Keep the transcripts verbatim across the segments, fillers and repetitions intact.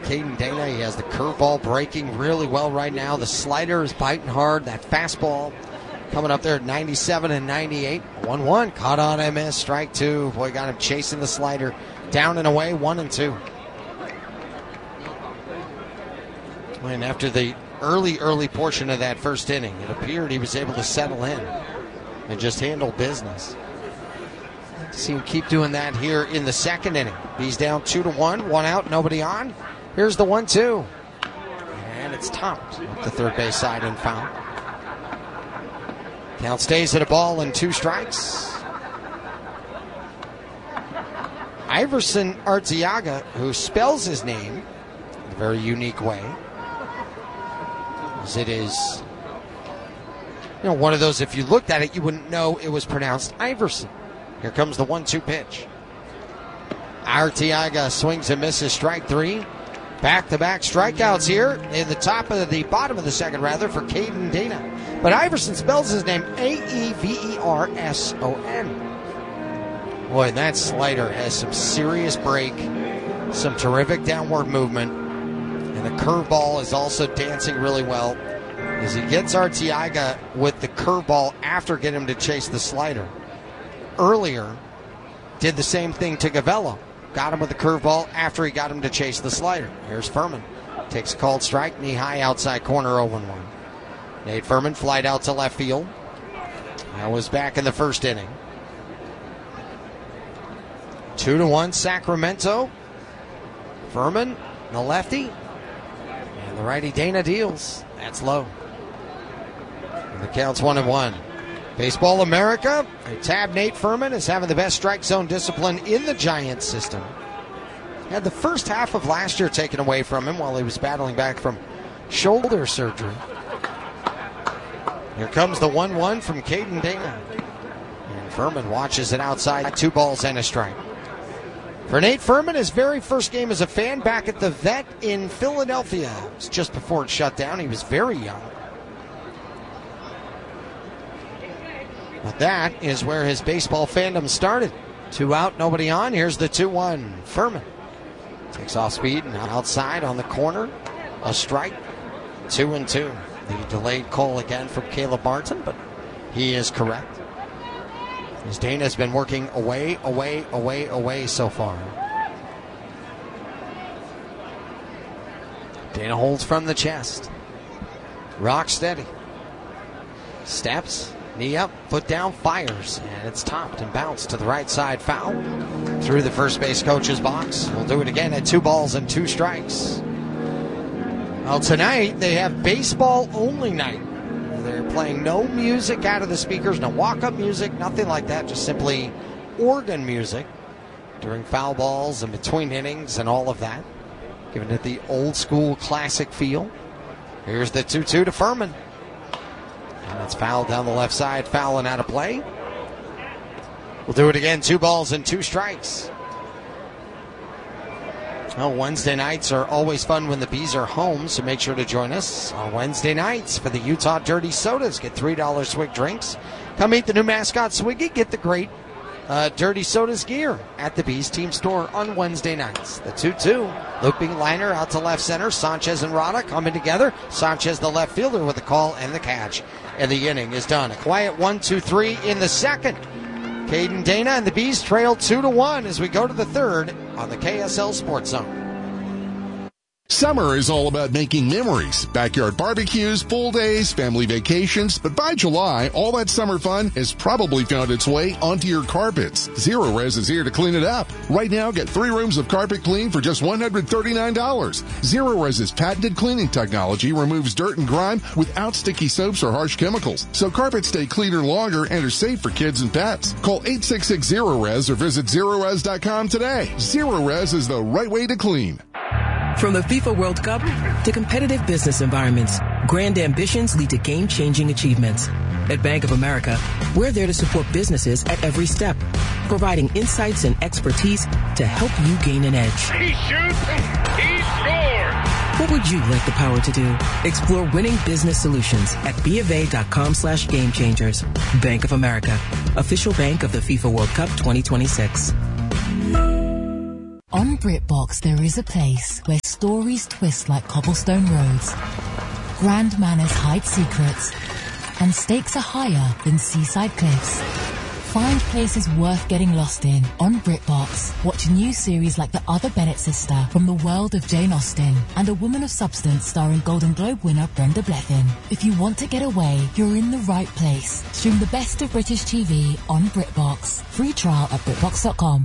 Caden Dana. He has the curveball breaking really well right now. The slider is biting hard. That fastball coming up there at ninety-seven and ninety-eight. one one. Caught on M S. Strike two. Boy, got him chasing the slider. Down and away. one and two. And after the early, early portion of that first inning, it appeared he was able to settle in and just handle business. See him keep doing that here in the second inning. He's down two to one, one out, nobody on. Here's the one two. And it's topped up the third base side and foul. Count stays at a ball and two strikes. Iverson Arteaga, who spells his name in a very unique way, as it is, you know, one of those, if you looked at it, you wouldn't know it was pronounced Iverson. Here comes the one two pitch. Arteaga swings and misses, strike three. Back-to-back strikeouts here in the top of the bottom of the second, rather, for Caden Dana. But Iverson spells his name A E V E R S O N. Boy, that slider has some serious break, some terrific downward movement, and the curveball is also dancing really well as he gets Arteaga with the curveball after getting him to chase the slider. Earlier, did the same thing to Gavello. Got him with the curveball after he got him to chase the slider. Here's Furman. Takes a called strike, knee high outside corner, oh one one. Nate Furman flied out to left field. That was back in the first inning. Two to one Sacramento. Furman, the lefty. And the righty Dana deals. That's low. And the count's one and one. Baseball America, tab Nate Furman is having the best strike zone discipline in the Giants system. Had the first half of last year taken away from him while he was battling back from shoulder surgery. Here comes the one one from Caden Dana. And Furman watches it outside, two balls and a strike. For Nate Furman, his very first game as a fan back at the Vet in Philadelphia. It was just before it shut down. He was very young. But that is where his baseball fandom started. Two out, nobody on. Here's the two one. Furman takes off speed and outside on the corner. A strike. Two and two. The delayed call again from Caleb Martin, but he is correct. As Dana's been working away, away, away, away so far. Dana holds from the chest. Rock steady. Steps. Knee up, foot down, fires, and it's topped and bounced to the right side, foul through the first base coach's box. We'll do it again at two balls and two strikes. Well, tonight they have baseball only night. They're playing no music out of the speakers, no walk-up music, nothing like that, just simply organ music during foul balls and between innings and all of that, giving it the old school classic feel. Here's the two two to Furman. And that's foul down the left side, foul and out of play. We'll do it again, two balls and two strikes. Well, Wednesday nights are always fun when the Bees are home, so make sure to join us on Wednesday nights for the Utah Dirty Sodas. Get three dollars Swig drinks. Come meet the new mascot Swiggy. Get the great uh, Dirty Sodas gear at the Bees team store on Wednesday nights. The two two. Looping liner out to left center. Sanchez and Rada coming together. Sanchez, the left fielder, with the call and the catch. And the inning is done. A quiet one two three in the second. Caden Dana and the Bees trail two to one as we go to the third on the K S L Sports Zone. Summer is all about making memories. Backyard barbecues, full days, family vacations. But by July, all that summer fun has probably found its way onto your carpets. Zero Res is here to clean it up. Right now, get three rooms of carpet clean for just one hundred thirty-nine dollars. Zero Res's patented cleaning technology removes dirt and grime without sticky soaps or harsh chemicals. So carpets stay cleaner longer and are safe for kids and pets. Call eight six six zero res or visit zero res dot com today. Zero Res is the right way to clean. From the FIFA World Cup to competitive business environments, grand ambitions lead to game-changing achievements. At Bank of America, we're there to support businesses at every step, providing insights and expertise to help you gain an edge. He shoots, he scores! What would you like the power to do? Explore winning business solutions at bofa.com slash game changers. Bank of America, official bank of the FIFA World Cup twenty twenty-six. On BritBox, there is a place where stories twist like cobblestone roads, grand manners hide secrets, and stakes are higher than seaside cliffs. Find places worth getting lost in on BritBox. Watch new series like The Other Bennett Sister from the world of Jane Austen and A Woman of Substance starring Golden Globe winner Brenda Blethyn. If you want to get away, you're in the right place. Stream the best of British T V on BritBox. Free trial at BritBox dot com.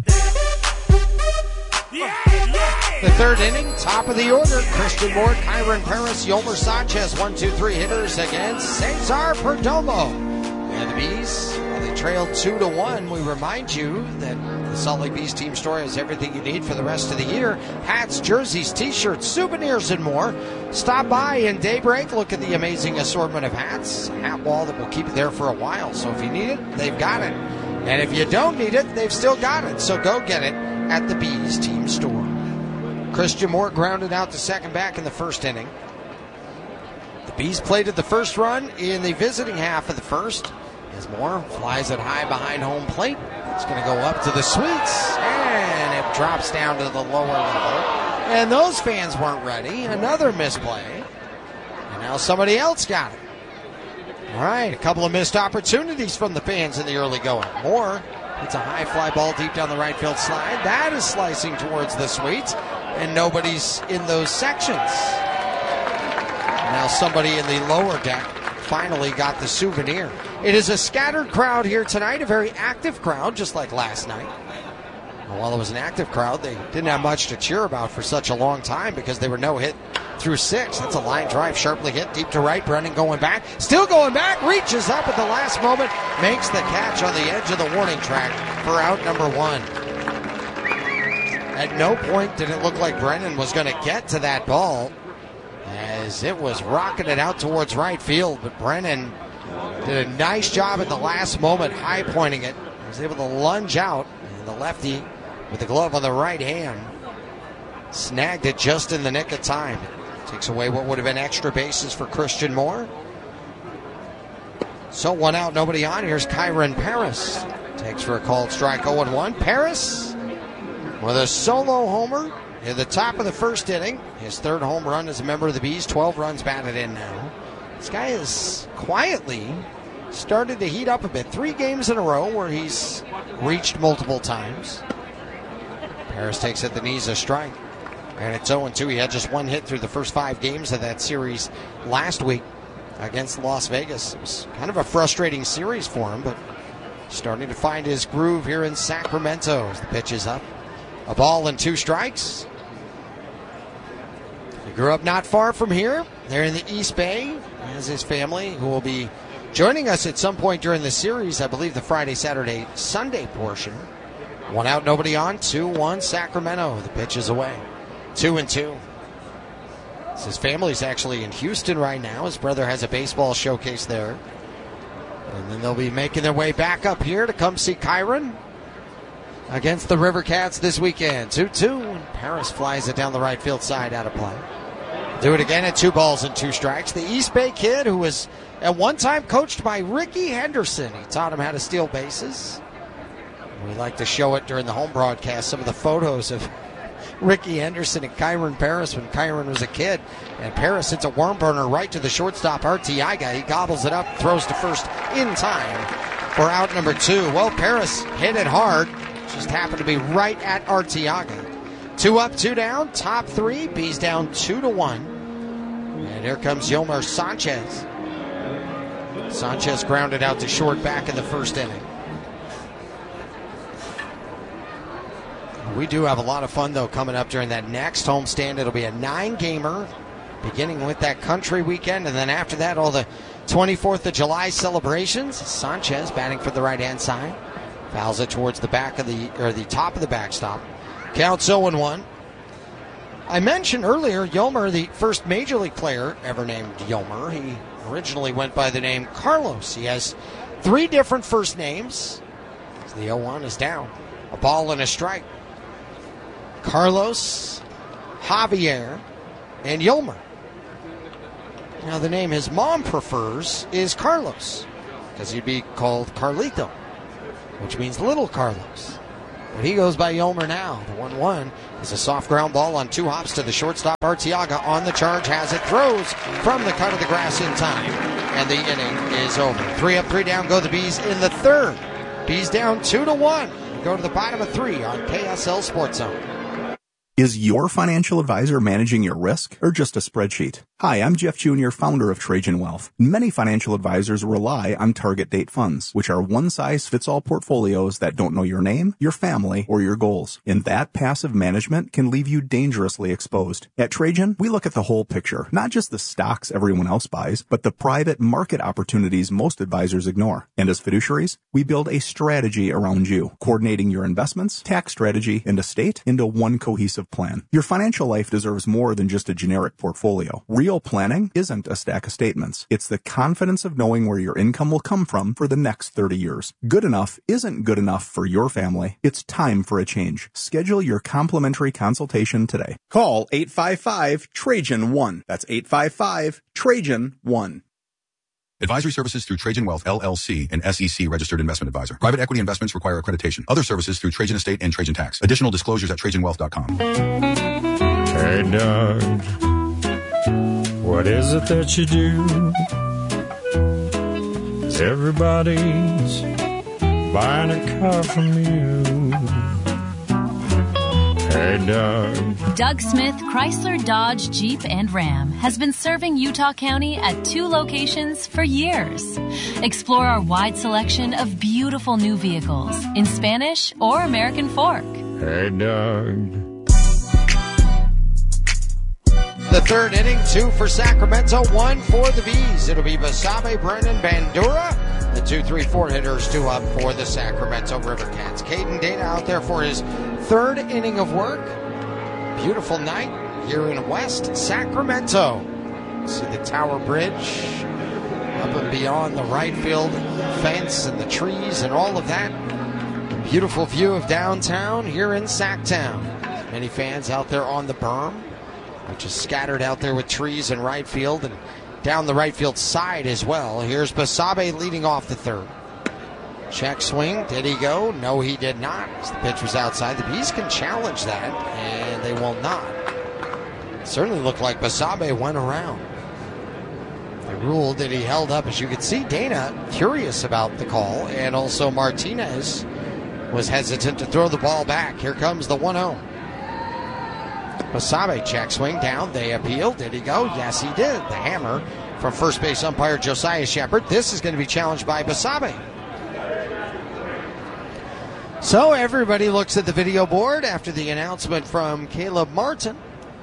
The third inning, top of the order. Christian Moore, Kyron Paris, Yolmer Sanchez, one, two, three hitters against Cesar Perdomo. And the Bees, well, they trailed two to one. We remind you that the Salt Lake Bees team store has everything you need for the rest of the year. Hats, jerseys, t-shirts, souvenirs, and more. Stop by in Daybreak. Look at the amazing assortment of hats. A hat wall that will keep you there for a while. So if you need it, they've got it. And if you don't need it, they've still got it. So go get it at the Bees team store. Christian Moore grounded out to second back in the first inning. The Bees plated the first run in the visiting half of the first. As Moore flies it high behind home plate. It's going to go up to the sweets, and it drops down to the lower level. And those fans weren't ready. Another misplay. And now somebody else got it. All right, a couple of missed opportunities from the fans in the early going. Moore hits a high fly ball deep down the right field slide. That is slicing towards the sweets, and nobody's in those sections. Now somebody in the lower deck finally got the souvenir. It is a scattered crowd here tonight, a very active crowd, just like last night. And while it was an active crowd, they didn't have much to cheer about for such a long time because they were no hit through six. That's a line drive, sharply hit, deep to right. Brennan going back, still going back, reaches up at the last moment, makes the catch on the edge of the warning track for out number one. At no point did it look like Brennan was going to get to that ball, as it was rocketed out towards right field, but Brennan did a nice job at the last moment high pointing it. He was able to lunge out, and the lefty with the glove on the right hand snagged it just in the nick of time. Takes away what would have been extra bases for Christian Moore. So one out, nobody on. Here's Kyron Paris. Takes for a called strike, oh and one. Paris with a solo homer at the top of the first inning. His third home run as a member of the Bees. twelve runs batted in now. This guy has quietly started to heat up a bit. Three games in a row where he's reached multiple times. Paris takes at the knees a strike. And it's oh and two. He had just one hit through the first five games of that series last week against Las Vegas. It was kind of a frustrating series for him, but starting to find his groove here in Sacramento as the pitch is up. A ball and two strikes. He grew up not far from here. They're in the East Bay. As his family, who will be joining us at some point during the series, I believe the Friday, Saturday, Sunday portion. One out, nobody on. two one Sacramento. The pitch is away. Two and two. His family's actually in Houston right now. His brother has a baseball showcase there. And then they'll be making their way back up here to come see Kyron against the River Cats this weekend. two two. And Paris flies it down the right field side out of play. Do it again at two balls and two strikes. The East Bay kid who was at one time coached by Ricky Henderson. He taught him how to steal bases. We like to show it during the home broadcast, some of the photos of Ricky Henderson and Kyron Paris when Kyron was a kid. And Paris hits a worm burner right to the shortstop, Arteaga. He gobbles it up, throws to first in time for out number two. Well, Paris hit it hard. Just happened to be right at Arteaga. Two up, two down, top three. Bees down two to one. And here comes Yolmer Sanchez. Sanchez grounded out to short back in the first inning. We do have a lot of fun, though, coming up during that next homestand. It'll be a nine-gamer, beginning with that country weekend, and then after that, all the twenty-fourth of July celebrations. Sanchez batting for the right-hand side. Fouls it towards the back of the, or the top of the backstop. Counts oh and one. I mentioned earlier, Yolmer, the first Major League player ever named Yolmer. He originally went by the name Carlos. He has three different first names. The oh one is down. A ball and a strike. Carlos, Javier, and Yolmer. Now, the name his mom prefers is Carlos, because he'd be called Carlito, which means little Carlos. But he goes by Yolmer now. The one one is a soft ground ball on two hops to the shortstop. Arteaga on the charge, has it, throws from the cut of the grass in time. And the inning is over. Three up, three down, go the Bees in the third. Bees down two to one. Go to the bottom of three on K S L Sports Zone. Is your financial advisor managing your risk or just a spreadsheet? Hi, I'm Jeff Junior, founder of Trajan Wealth. Many financial advisors rely on target date funds, which are one-size-fits-all portfolios that don't know your name, your family, or your goals. And that passive management can leave you dangerously exposed. At Trajan, we look at the whole picture, not just the stocks everyone else buys, but the private market opportunities most advisors ignore. And as fiduciaries, we build a strategy around you, coordinating your investments, tax strategy, and estate into one cohesive plan. Your financial life deserves more than just a generic portfolio. Real planning isn't a stack of statements. It's the confidence of knowing where your income will come from for the next thirty years. Good enough isn't good enough for your family. It's time for a change. Schedule your complimentary consultation today. Call eight five five Trajan one. That's eight five five Trajan one. Advisory services through Trajan Wealth, L L C, an S E C registered investment advisor. Private equity investments require accreditation. Other services through Trajan Estate and Trajan Tax. Additional disclosures at Trajan Wealth dot com. Hey, Doug, what is it that you do? Everybody's buying a car from you. Hey, Doug. Doug Smith Chrysler, Dodge, Jeep, and Ram has been serving Utah County at two locations for years. Explore our wide selection of beautiful new vehicles in Spanish or American Fork. Hey, Doug. The third inning, two for Sacramento, one for the Bees. It'll be Basabe, Brennan, Bandura. The two, three, four hitters, two up for the Sacramento River Cats. Caden Dana out there for his third inning of work. Beautiful night here in West Sacramento. See the Tower Bridge up and beyond the right field fence and the trees and all of that. Beautiful view of downtown here in Sacktown. Many fans out there on the berm, which is scattered out there with trees in right field and down the right field side as well. Here's Basabe leading off the third. Check swing. Did he go? No, he did not. The pitch was outside. The Bees can challenge that, and they will not. It certainly looked like Basabe went around. They ruled that he held up. As you can see, Dana curious about the call, and also Martinez was hesitant to throw the ball back. Here comes the one oh. Basabe check swing down. They appeal. Did he go? Yes, he did. The hammer from first base umpire Josiah Shepard. This is going to be challenged by Basabe. So everybody looks at the video board after the announcement from Caleb Martin.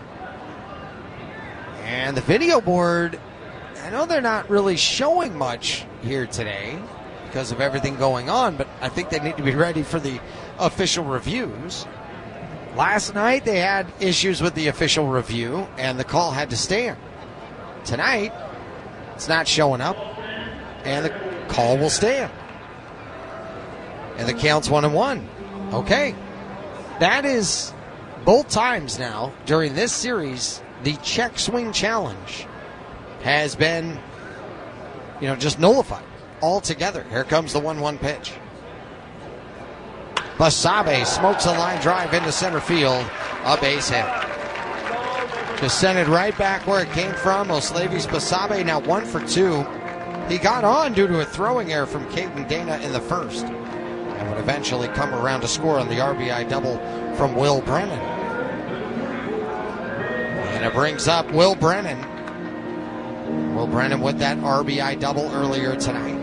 And the video board, I know they're not really showing much here today because of everything going on, but I think they need to be ready for the official reviews. Last night they had issues with the official review and the call had to stand. Tonight, it's not showing up and the call will stand. And the count's one and one. Okay. That is both times now during this series, the check swing challenge has been, you know, just nullified altogether. Here comes the one one pitch. Basabe smokes a line drive into center field. A base hit. Just sent it right back where it came from. Oslavis Basabe now one for two. He got on due to a throwing error from Caden Dana in the first, and would eventually come around to score on the R B I double from Will Brennan. And it brings up Will Brennan. Will Brennan with that R B I double earlier tonight.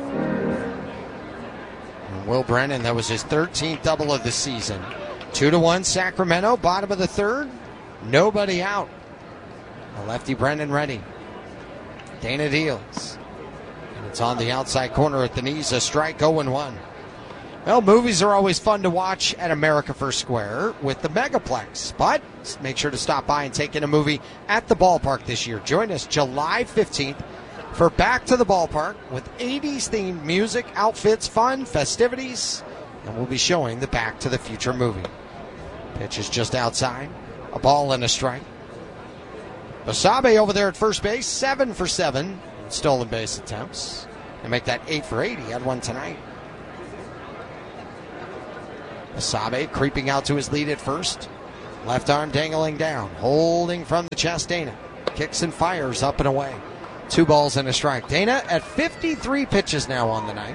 And Will Brennan, that was his thirteenth double of the season. Two to one Sacramento, bottom of the third. Nobody out. The lefty Brennan ready. Dana deals. And it's on the outside corner at the knees, a strike, oh and one. Well, movies are always fun to watch at America First Square with the Megaplex, but make sure to stop by and take in a movie at the ballpark this year. Join us July fifteenth for Back to the Ballpark with eighties-themed music, outfits, fun, festivities, and we'll be showing the Back to the Future movie. Pitch is just outside, a ball and a strike. Basabe over there at first base, seven for seven stolen base attempts, and make that eight for eight. He had one tonight. Basabe creeping out to his lead at first. Left arm dangling down. Holding from the chest, Dana. Kicks and fires up and away. Two balls and a strike. Dana at fifty-three pitches now on the night.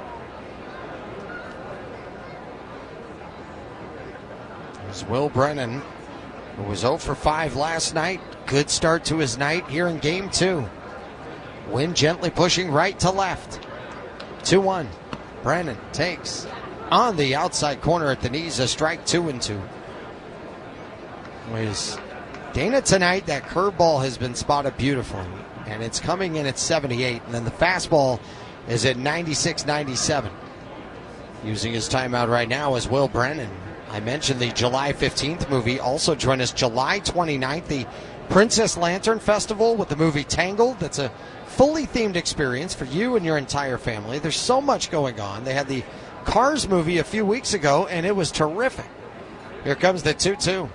There's Will Brennan, who was oh for five last night. Good start to his night here in game two. Wind gently pushing right to left. two one. Brennan takes on the outside corner at the knees. A strike, two and two. Was Dana tonight, that curveball has been spotted beautifully, and it's coming in at seventy-eight, and then the fastball is at ninety-six ninety-seven. Using his timeout right now is Will Brennan. I mentioned the July fifteenth movie. Also join us July twenty-ninth, the Princess Lantern Festival with the movie Tangled. That's a fully themed experience for you and your entire family. There's so much going on. They had the Cars movie a few weeks ago, and it was terrific. Here comes the two two.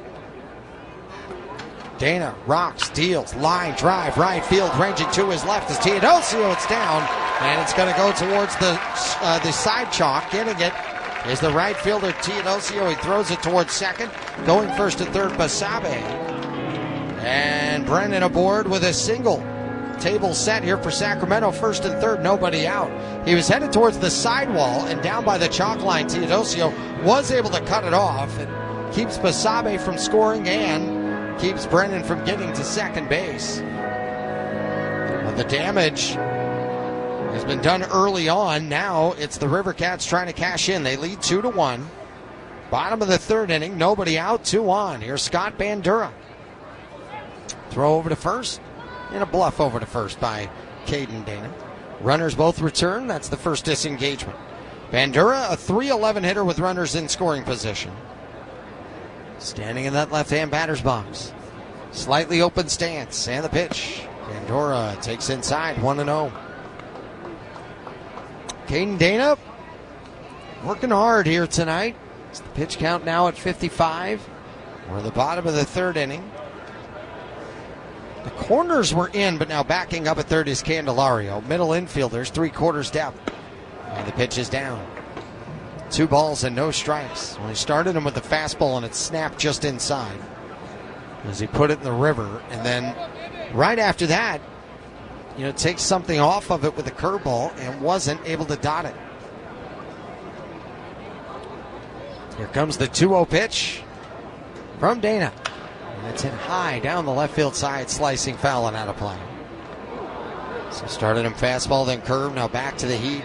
Dana rocks, deals, line drive, right field, ranging to his left is Teodosio. It's down, and it's going to go towards the uh, the side chalk. Getting it is the right fielder Teodosio. He throws it towards second. Going first to third, Basabe. And Brennan aboard with a single. Table set here for Sacramento. First and third, nobody out. He was headed towards the sidewall, and down by the chalk line, Teodosio was able to cut it off and keeps Basabe from scoring and keeps Brennan from getting to second base. Well, the damage has been done early on. Now it's the River Cats trying to cash in. They lead two to one. Bottom of the third inning, nobody out, two on. Here's Scott Bandura. Throw over to first, and a bluff over to first by Caden Dana. Runners both return. That's the first disengagement. Bandura, a three eleven hitter with runners in scoring position. Standing in that left-hand batter's box. Slightly open stance, and the pitch. Bandura takes inside, one and oh. Caden Dana working hard here tonight. It's the pitch count now at fifty-five. We're at the bottom of the third inning. The corners were in, but now backing up at third is Candelario. Middle infielders, three quarters depth. And the pitch is down. Two balls and no strikes. Well, he started him with the fastball, and it snapped just inside as he put it in the river. And then right after that, you know, takes something off of it with a curveball and wasn't able to dot it. Here comes the two oh pitch from Dana. And it's hit high down the left field side, slicing foul and out of play. So started him fastball, then curve, now back to the heat.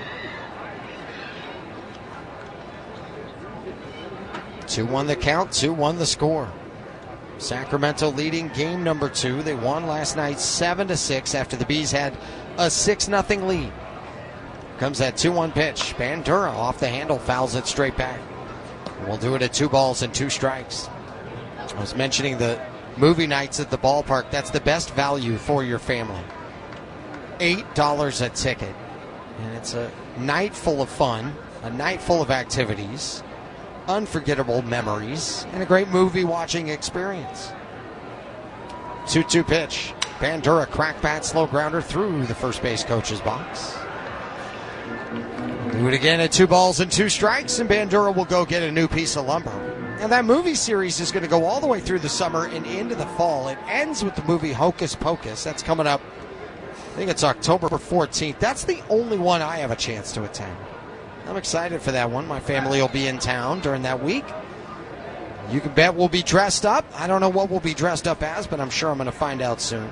two one the count, two one the score. Sacramento leading game number two. They won last night seven to six after the Bees had a six nothing lead. Comes that two one pitch. Bandura off the handle, fouls it straight back. We'll do it at two balls and two strikes. I was mentioning the movie nights at the ballpark. That's the best value for your family. eight dollars a ticket. And it's a night full of fun, a night full of activities, unforgettable memories, and a great movie watching experience. two two pitch. Bandura crack bat, slow grounder through the first base coach's box. Do it again at two balls and two strikes, and Bandura will go get a new piece of lumber. And that movie series is going to go all the way through the summer and into the fall. It ends with the movie Hocus Pocus. That's coming up, I think it's October fourteenth. That's the only one I have a chance to attend. I'm excited for that one. My family will be in town during that week. You can bet we'll be dressed up. I don't know what we'll be dressed up as, but I'm sure I'm going to find out soon.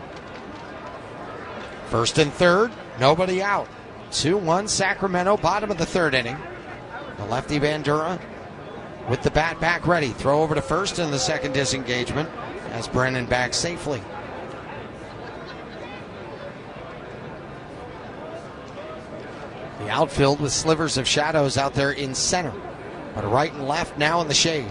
First and third, nobody out. two one Sacramento, bottom of the third inning. The lefty Bandura with the bat back ready. Throw over to first in the second disengagement as Brennan back safely. The outfield with slivers of shadows out there in center, but right and left now in the shade.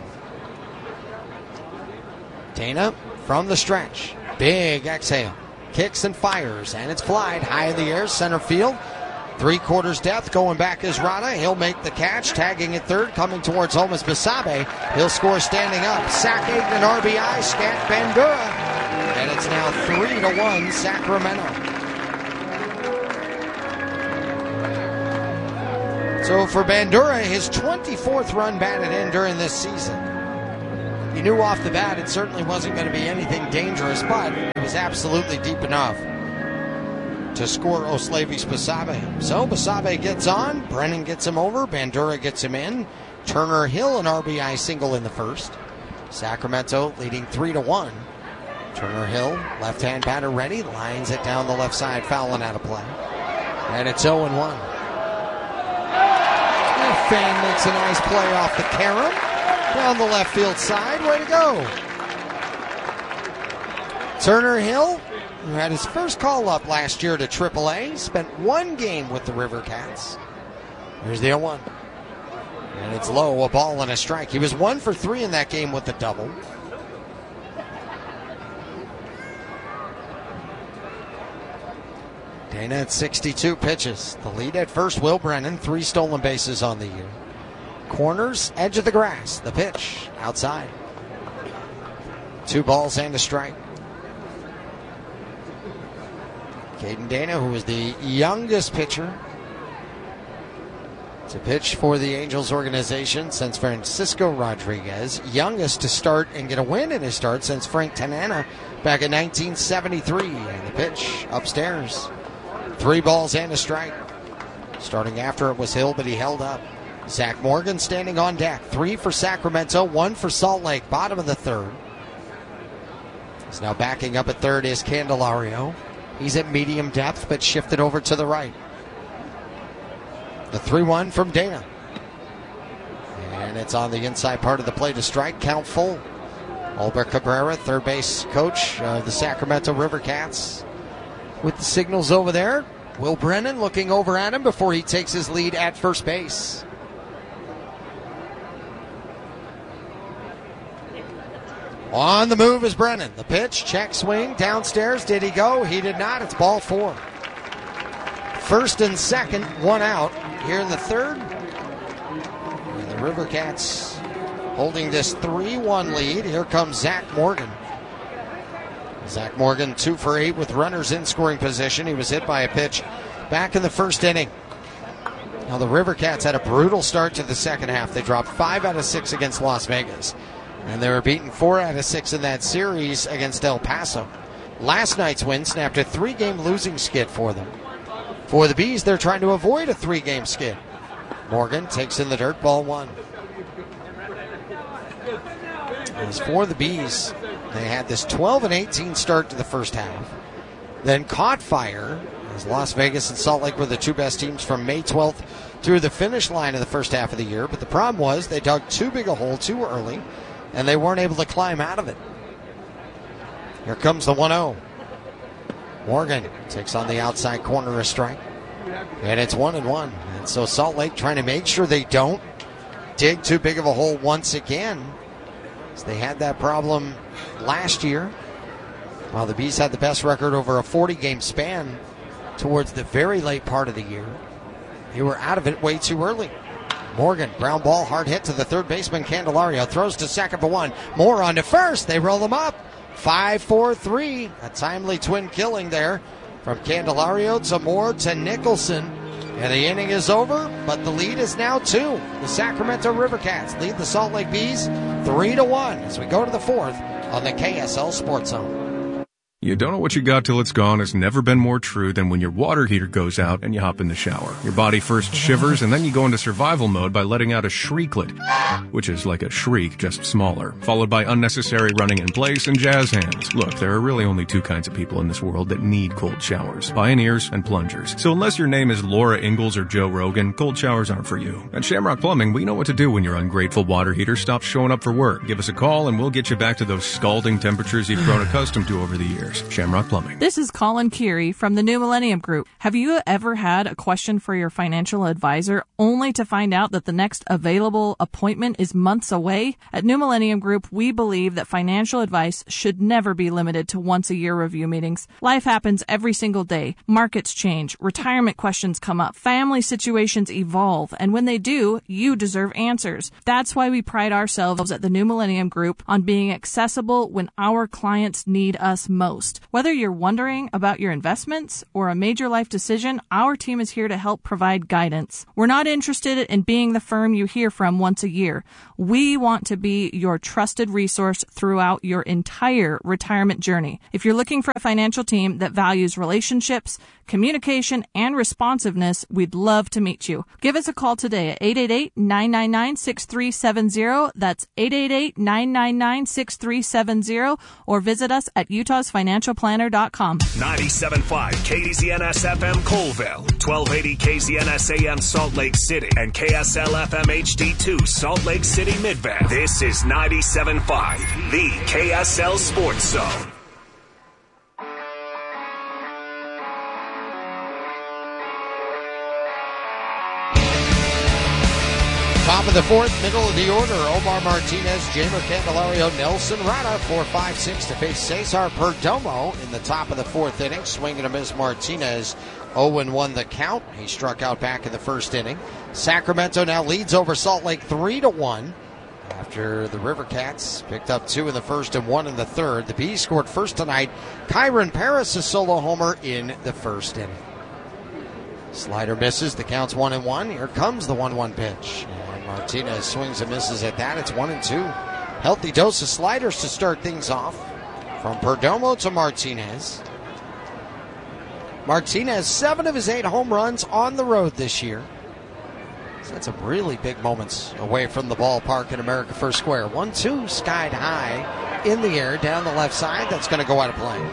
Dana from the stretch. Big exhale. Kicks and fires, and it's flied high in the air, center field. Three quarters depth, going back is Rada. He'll make the catch, tagging at third, coming towards home is Basabe. He'll score standing up. Sack eight and an R B I, Scant Bandura. And it's now three to one Sacramento. So for Bandura, his twenty-fourth run batted in during this season. He knew off the bat it certainly wasn't going to be anything dangerous, but it was absolutely deep enough to score Oslavy Basabe. So Basabe gets on, Brennan gets him over, Bandura gets him in, Turner Hill an R B I single in the first. Sacramento leading three to one. Turner Hill, left-hand batter ready, lines it down the left side, fouling out of play. And it's oh and one. Fan makes a nice play off the carom. Down the left field side. Way to go. Turner Hill, who had his first call up last year to triple A, spent one game with the River Cats. Here's the oh one. And it's low, a ball and a strike. He was one for three in that game with the double. Dana at sixty-two pitches. The lead at first, Will Brennan. Three stolen bases on the year. Corners, edge of the grass. The pitch, outside. Two balls and a strike. Caden Dana, who is the youngest pitcher to pitch for the Angels organization since Francisco Rodriguez. Youngest to start and get a win in his start since Frank Tanana back in nineteen seventy-three. And the pitch, upstairs. Three balls and a strike. Starting after it was Hill, but he held up. Zach Morgan standing on deck. Three for Sacramento, one for Salt Lake. Bottom of the third. He's now backing up at third is Candelario. He's at medium depth, but shifted over to the right. The three one from Dana. And it's on the inside part of the plate. A strike, count full. Albert Cabrera, third base coach of the Sacramento River Cats, with the signals over there. Will Brennan looking over at him before he takes his lead at first base. On the move is Brennan. The pitch, check swing, downstairs. Did he go? He did not. It's ball four. First and second, one out here in the third. And the River Cats holding this three one lead. Here comes Zach Morgan. Zach Morgan, two for eight with runners in scoring position. He was hit by a pitch back in the first inning. Now the River Cats had a brutal start to the second half. They dropped five out of six against Las Vegas. And they were beaten four out of six in that series against El Paso. Last night's win snapped a three-game losing skid for them. For the Bees, they're trying to avoid a three-game skid. Morgan takes in the dirt, ball one. As for the Bees, they had this twelve and eighteen start to the first half. Then caught fire as Las Vegas and Salt Lake were the two best teams from May twelfth through the finish line of the first half of the year. But the problem was they dug too big a hole too early, and they weren't able to climb out of it. Here comes the one oh. Morgan takes on the outside corner a strike. And it's one and one. And so Salt Lake trying to make sure they don't dig too big of a hole once again. So they had that problem last year, while the Bees had the best record over a forty-game span towards the very late part of the year. They were out of it way too early. Morgan, ground ball, hard hit to the third baseman. Candelario throws to second for one. Moore on to first. They roll him up. five four three. A timely twin killing there from Candelario to Moore to Nicholson. And the inning is over, but the lead is now two. The Sacramento River Cats lead the Salt Lake Bees three to one as we go to the fourth on the K S L Sports Zone. You don't know what you got till it's gone has never been more true than when your water heater goes out and you hop in the shower. Your body first shivers and then you go into survival mode by letting out a shrieklet, which is like a shriek, just smaller, followed by unnecessary running in place and jazz hands. Look, there are really only two kinds of people in this world that need cold showers, pioneers and plungers. So unless your name is Laura Ingalls or Joe Rogan, cold showers aren't for you. At Shamrock Plumbing, we know what to do when your ungrateful water heater stops showing up for work. Give us a call and we'll get you back to those scalding temperatures you've grown accustomed to over the years. Shamrock Plumbing. This is Colin Curie from the New Millennium Group. Have you ever had a question for your financial advisor only to find out that the next available appointment is months away? At New Millennium Group, we believe that financial advice should never be limited to once-a-year review meetings. Life happens every single day. Markets change. Retirement questions come up. Family situations evolve. And when they do, you deserve answers. That's why we pride ourselves at the New Millennium Group on being accessible when our clients need us most. most. Whether you're wondering about your investments or a major life decision, our team is here to help provide guidance. We're not interested in being the firm you hear from once a year. We want to be your trusted resource throughout your entire retirement journey. If you're looking for a financial team that values relationships, communication, and responsiveness, we'd love to meet you. Give us a call today at eight eight eight, nine nine nine, six three seven zero. That's eight eight eight, nine nine nine, six three seven zero, or visit us at utahs financial planner dot com. ninety-seven point five K Z N S F M Colville, twelve eighty K Z N S A M Salt Lake City, and K S L F M H D two Salt Lake City Midvale. This is ninety-seven point five, the K S L Sports Zone. Top of the fourth, middle of the order, Omar Martinez, Jamer Candelario, Nelson Rada, four five six to face Cesar Perdomo in the top of the fourth inning. Swing and a miss, Martinez, oh and one the count. He struck out back in the first inning. Sacramento now leads over Salt Lake three to one after the River Cats picked up two in the first and one in the third. The Bees scored first tonight. Kyron Paris, a solo homer in the first inning. Slider misses. The count's one and one. Here comes the one one pitch. And Martinez swings and misses at that. It's one and two. Healthy dose of sliders to start things off. From Perdomo to Martinez. Martinez, seven of his eight home runs on the road this year. He's had some really big moments away from the ballpark in America First Square. one two, skied high in the air down the left side. That's going to go out of play.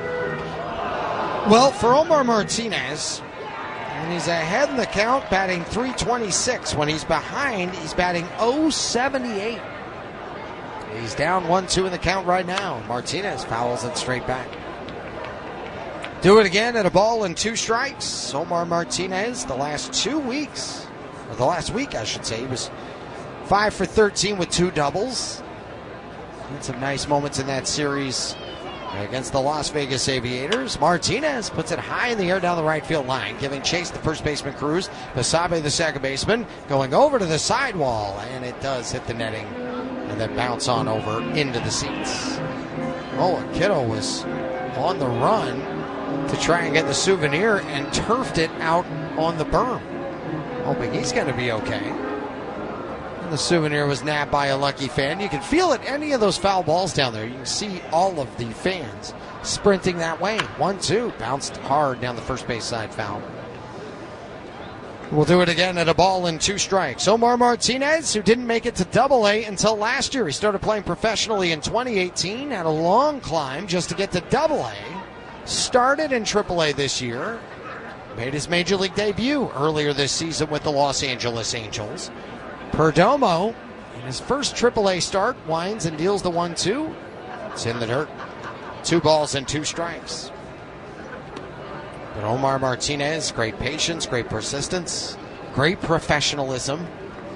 Well, for Omar Martinez, and he's ahead in the count, batting three twenty-six. When he's behind, he's batting oh seventy-eight. He's down one two in the count right now. Martinez fouls it straight back. Do it again at a ball and two strikes. Omar Martinez, the last two weeks, or the last week I should say, he was five for thirteen with two doubles. Had some nice moments in that series against the Las Vegas Aviators. Martinez puts it high in the air down the right field line, giving chase the first baseman Cruz. Basabe, the second baseman, going over to the sidewall, and it does hit the netting and then bounce on over into the seats. Oh, Kiddo was on the run to try and get the souvenir and turfed it out on the berm, hoping he's going to be okay. And the souvenir was nabbed by a lucky fan. You can feel it, any of those foul balls down there. You can see all of the fans sprinting that way. one two, bounced hard down the first base side, foul. We'll do it again at a ball and two strikes. Omar Martinez, who didn't make it to double A until last year. He started playing professionally in twenty eighteen, had a long climb just to get to double A. Started in triple A this year. Made his major league debut earlier this season with the Los Angeles Angels. Perdomo, in his first triple A start, winds and deals the one two. It's in the dirt. Two balls and two strikes. But Omar Martinez, great patience, great persistence, great professionalism.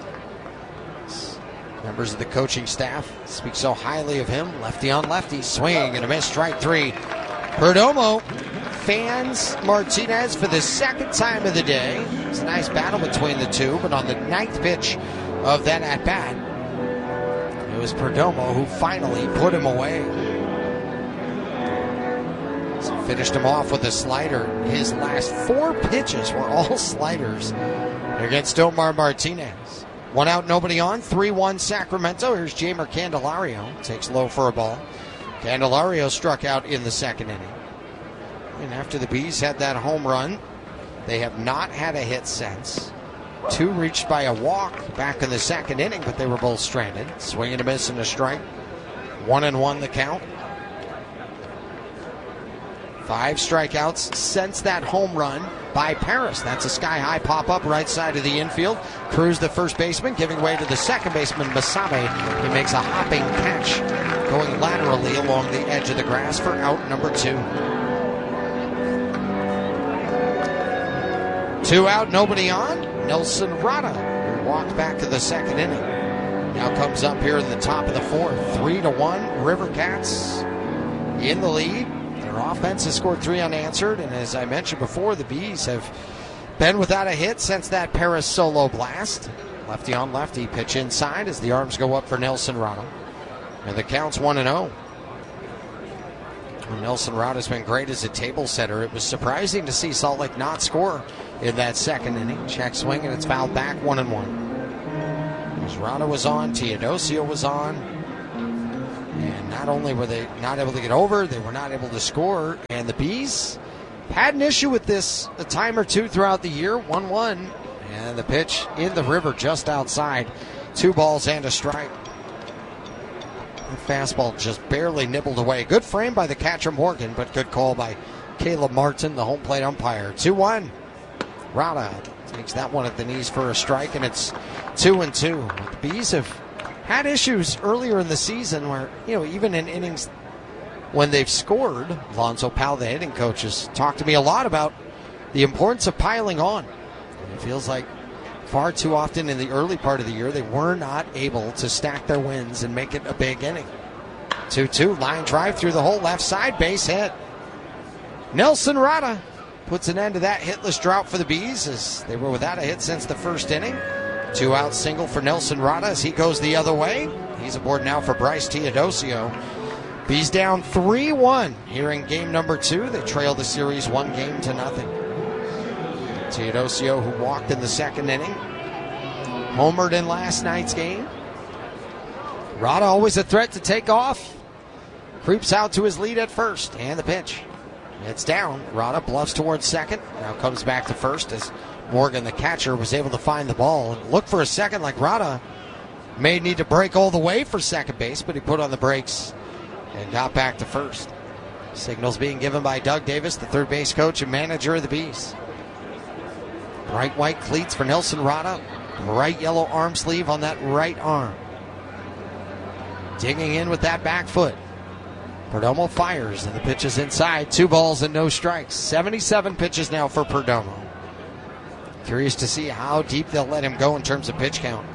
Members of the coaching staff speak so highly of him. Lefty on lefty, swing and a miss, strike three. Perdomo fans Martinez for the second time of the day. It's a nice battle between the two, but on the ninth pitch of that at-bat, it was Perdomo who finally put him away. So finished him off with a slider. His last four pitches were all sliders against Omar Martinez. One out, nobody on. three one Sacramento. Here's Jamer Candelario. Takes low for a ball. Candelario struck out in the second inning. And after the Bees had that home run, they have not had a hit since. Two reached by a walk back in the second inning, but they were both stranded. Swing and a miss and a strike. One and one the count. Five strikeouts since that home run by Paris. That's a sky-high pop-up right side of the infield. Cruz, the first baseman, giving way to the second baseman, Basabe. He makes a hopping catch going laterally along the edge of the grass for out number two. Two out, nobody on. Nelson Rada, who walked back to the second inning, now comes up here in the top of the fourth. Three to one, River Cats in the lead. Their offense has scored three unanswered, and as I mentioned before, the Bees have been without a hit since that Paris solo blast. Lefty on lefty, pitch inside as the arms go up for Nelson Rada. And the count's one and oh. Nelson Rada's been great as a table setter. It was surprising to see Salt Lake not score in that second inning. Check swing, and it's fouled back, one and one. As Rada was on, Teodosio was on. And not only were they not able to get over, they were not able to score. And the Bees had an issue with this a time or two throughout the year, one one. And the pitch in the river just outside. Two balls and a strike. The fastball just barely nibbled away. Good frame by the catcher Morgan, but good call by Caleb Martin, the home plate umpire. two one. Rada takes that one at the knees for a strike, and it's two and two. The Bees have had issues earlier in the season where, you know, even in innings when they've scored, Lonzo Powell, the hitting coach, has talked to me a lot about the importance of piling on. And it feels like far too often in the early part of the year, they were not able to stack their wins and make it a big inning. two two, line drive through the hole, left side, base hit. Nelson Rada puts an end to that hitless drought for the Bees as they were without a hit since the first inning. Two out single for Nelson Rada as he goes the other way. He's aboard now for Bryce Teodosio. Bees down three one here in game number two. They trail the series one game to nothing. Teodosio, who walked in the second inning, homered in last night's game. Rada always a threat to take off. Creeps out to his lead at first, and the pitch. It's down. Rada bluffs towards second. Now comes back to first as Morgan, the catcher, was able to find the ball. And looked for a second like Rada may need to break all the way for second base, but he put on the brakes and got back to first. Signals being given by Doug Davis, the third base coach and manager of the Bees. Bright white cleats for Nelson Rada. Bright yellow arm sleeve on that right arm. Digging in with that back foot. Perdomo fires, and the pitch is inside. Two balls and no strikes. seventy-seven pitches now for Perdomo. Curious to see how deep they'll let him go in terms of pitch count.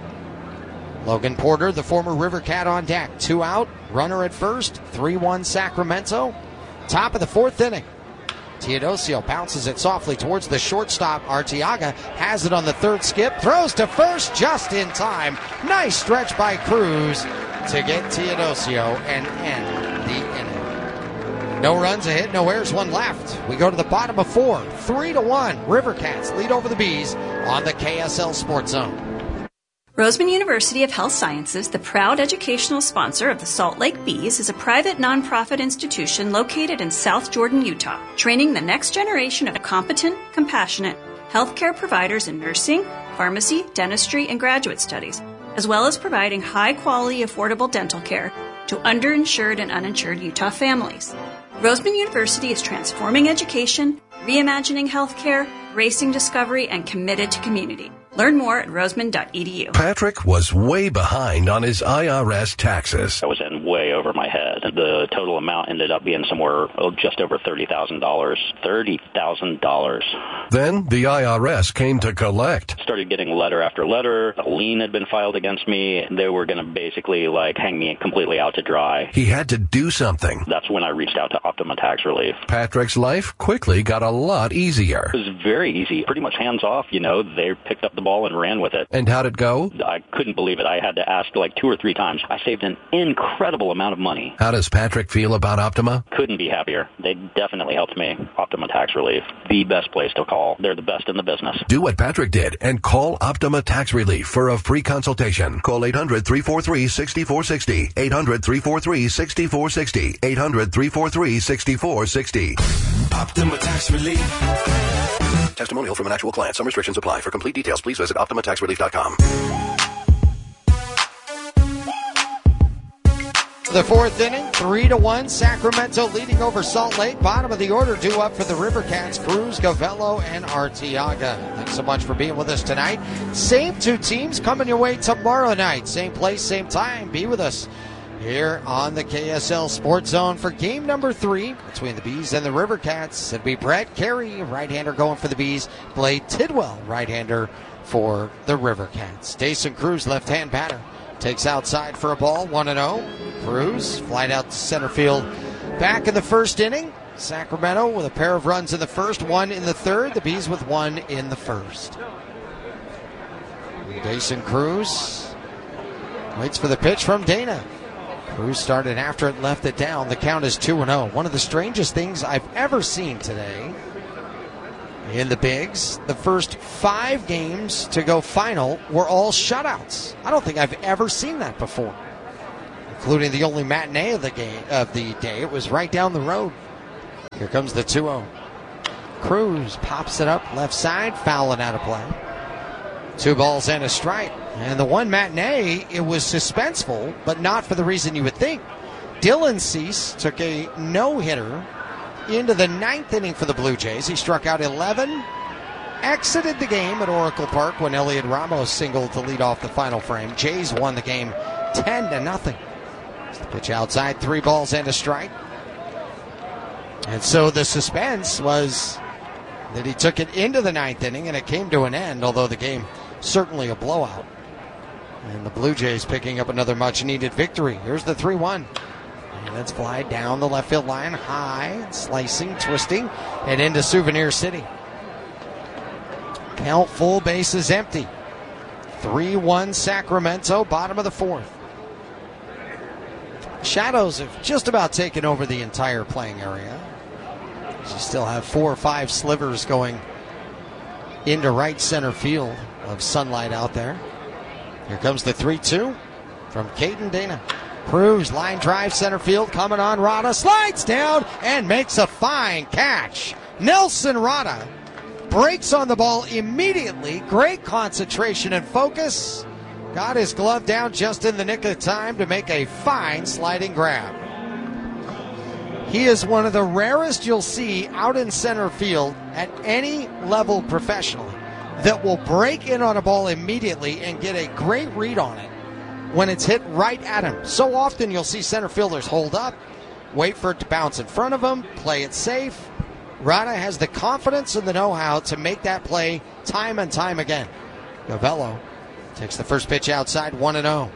Logan Porter, the former River Cat, on deck. Two out, runner at first. three one Sacramento. Top of the fourth inning. Teodosio bounces it softly towards the shortstop. Arteaga has it on the third skip. Throws to first just in time. Nice stretch by Cruz to get Teodosio and end the inning. No runs, a hit, no errors, one left. We go to the bottom of four. Three to one. River Cats lead over the Bees on the K S L Sports Zone. Roseman University of Health Sciences, the proud educational sponsor of the Salt Lake Bees, is a private nonprofit institution located in South Jordan, Utah, training the next generation of competent, compassionate healthcare providers in nursing, pharmacy, dentistry, and graduate studies, as well as providing high-quality, affordable dental care to underinsured and uninsured Utah families. Roseman University is transforming education, reimagining healthcare, racing discovery, and committed to community. Learn more at roseman dot e d u. Patrick was way behind on his I R S taxes. I was in way over my head. The total amount ended up being somewhere oh, just over thirty thousand dollars. thirty thousand dollars. Then the I R S came to collect. Started getting letter after letter. A lien had been filed against me. They were going to basically like hang me completely out to dry. He had to do something. That's when I reached out to Optima Tax Relief. Patrick's life quickly got a lot easier. It was very easy. Pretty much hands off, you know. They picked up the ball and ran with it. And how'd it go? I couldn't believe it. I had to ask like two or three times. I saved an incredible amount of money. How does Patrick feel about Optima? Couldn't be happier. They definitely helped me. Optima Tax Relief, the best place to call. They're the best in the business. Do what Patrick did and call Optima Tax Relief for a free consultation. Call eight hundred, three four three, six four six zero. eight hundred, three four three, six four six zero. eight hundred, three four three, six four six zero. Optima Tax Relief. Testimonial from an actual client. Some restrictions apply. For complete details, please visit optima tax relief dot com. The fourth inning, three to one. Sacramento leading over Salt Lake. Bottom of the order due up for the River Cats. Cruz, Gavello, and Arteaga. Thanks so much for being with us tonight. Same two teams coming your way tomorrow night. Same place, same time. Be with us here on the K S L Sports Zone for game number three between the Bees and the River Cats. It'll be Brett Carey, right-hander, going for the Bees. Blade Tidwell, right-hander, for the River Cats. Dason Cruz, left-hand batter, takes outside for a ball, one and oh. Cruz, flied out to center field back in the first inning. Sacramento with a pair of runs in the first, one in the third. The Bees with one in the first. Dason Cruz waits for the pitch from Dana. Cruz started after it, left it down. The count is two and oh. One of the strangest things I've ever seen today in the bigs. The first five games to go final were all shutouts. I don't think I've ever seen that before, including the only matinee of the game of the day. It was right down the road. Here comes the two oh. Cruz pops it up left side, fouling out of play. Two balls and a strike. And the one matinee, it was suspenseful, but not for the reason you would think. Dylan Cease took a no-hitter into the ninth inning for the Blue Jays. He struck out eleven, exited the game at Oracle Park when Elliot Ramos singled to lead off the final frame. Jays won the game ten to nothing. Pitch outside, three balls and a strike. And so the suspense was that he took it into the ninth inning and it came to an end, although the game certainly a blowout. And the Blue Jays picking up another much-needed victory. Here's the three one. And that's fly down the left field line, high, slicing, twisting, and into Souvenir City. Count full, bases empty. three one Sacramento, bottom of the fourth. Shadows have just about taken over the entire playing area. You still have four or five slivers going into right center field of sunlight out there. Here comes the three two from Caden Dana. Cruz, line drive, center field, coming on. Rada slides down and makes a fine catch. Nelson Rada breaks on the ball immediately. Great concentration and focus. Got his glove down just in the nick of time to make a fine sliding grab. He is one of the rarest you'll see out in center field at any level professionally that will break in on a ball immediately and get a great read on it when it's hit right at him. So often you'll see center fielders hold up, wait for it to bounce in front of them, play it safe. Rada has the confidence and the know-how to make that play time and time again. Gavello takes the first pitch outside, one and oh.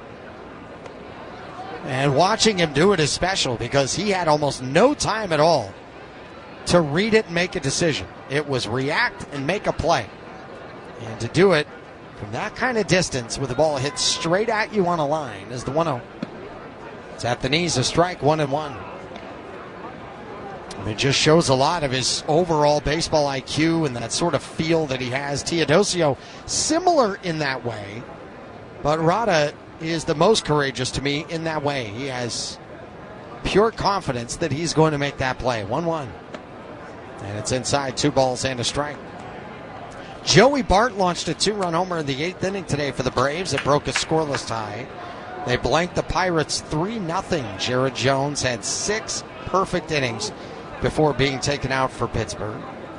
And watching him do it is special because he had almost no time at all to read it and make a decision. It was react and make a play. And to do it from that kind of distance with the ball hit straight at you on a line is the one oh. It's at the knees, a strike, one and one. And it just shows a lot of his overall baseball I Q and that sort of feel that he has. Teodosio, similar in that way, but Rada is the most courageous to me in that way. He has pure confidence that he's going to make that play. one one. And it's inside, two balls and a strike. Joey Bart launched a two-run homer in the eighth inning today for the Braves. It broke a scoreless tie. They blanked the Pirates three nothing. Jared Jones had six perfect innings before being taken out for Pittsburgh.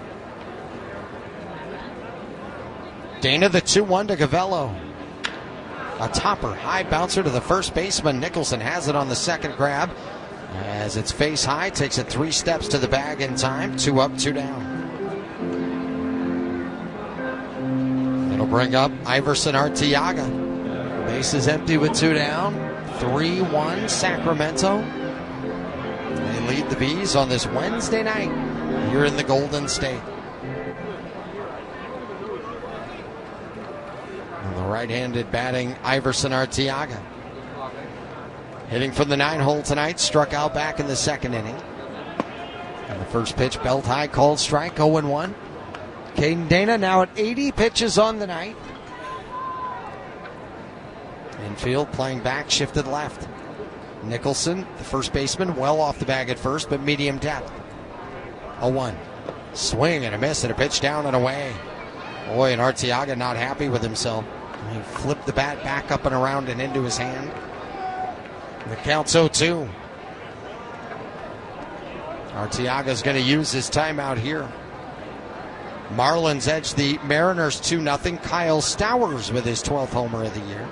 Dana the two one to Gavello. A topper, high bouncer to the first baseman. Nicholson has it on the second grab. As it's face high, takes it three steps to the bag in time. Two up, two down. It'll bring up Iverson Arteaga. Base is empty with two down. three one Sacramento. They lead the Bees on this Wednesday night here in the Golden State. And the right-handed batting Iverson Arteaga. Hitting from the nine hole tonight, struck out back in the second inning. And the first pitch, belt high, called strike, oh and one. Caden Dana now at eighty pitches on the night. Infield playing back, shifted left. Nicholson, the first baseman, well off the bag at first, but medium depth. oh one. Swing and a miss and a pitch down and away. Boy, and Arteaga not happy with himself. He flipped the bat back up and around and into his hand. The count's oh two. Arteaga's going to use his timeout here. Marlins edge the Mariners two nothing. Kyle Stowers with his twelfth homer of the year.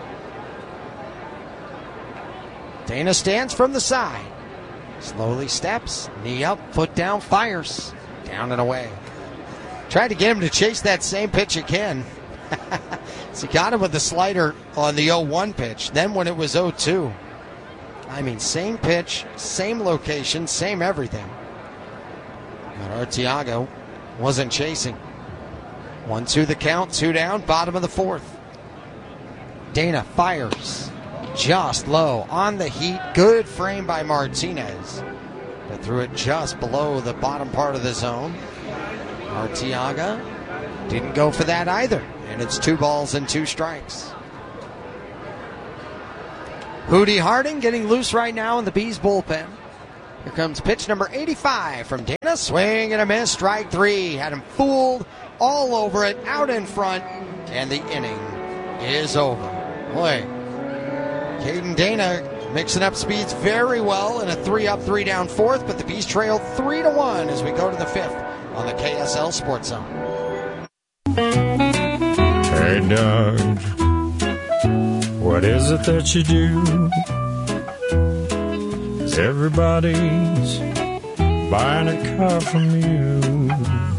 Dana stands from the side. Slowly steps, knee up, foot down, fires. Down and away. Tried to get him to chase that same pitch again. So he got him with the slider on the oh one pitch. Then when it was oh two. I mean, same pitch, same location, same everything. But Arteaga wasn't chasing. one two the count, two down, bottom of the fourth. Dana fires. just low on the heat. Good frame by Martinez, but threw it just below the bottom part of the zone. Arteaga didn't go for that either, and it's two balls and two strikes. Hootie Harding getting loose right now in the Bees bullpen. Here comes pitch number eighty-five from Dana. Swing and a miss, strike three. Had him fooled all over it, out in front, and the inning is over. Boy, Caden Dana mixing up speeds very well in a three up, three down fourth, but the Bees trail three to one as we go to the fifth on the K S L Sports Zone. Hey, Doug, what is it that you do? Everybody's buying a car from you.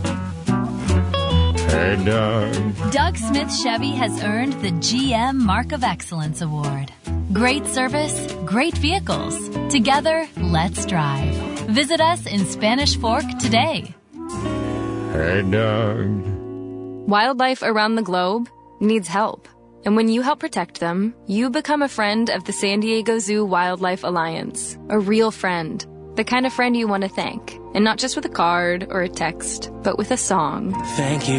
Hey, Doug. Doug Smith Chevy has earned the G M Mark of Excellence Award. Great service, great vehicles. Together, let's drive. Visit us in Spanish Fork today. Hey, Doug. Wildlife around the globe needs help. And when you help protect them, you become a friend of the San Diego Zoo Wildlife Alliance. A real friend. The kind of friend you want to thank. And not just with a card or a text, but with a song. Thank you